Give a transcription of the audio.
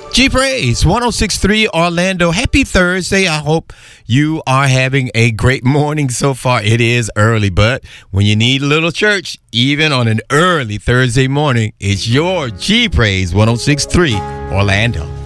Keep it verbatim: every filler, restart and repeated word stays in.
G Praise one oh six point three Orlando. Happy Thursday. I hope you are having a great morning so far. It is early, but when you need a little church, even on an early Thursday morning, it's your G Praise one oh six point three Orlando.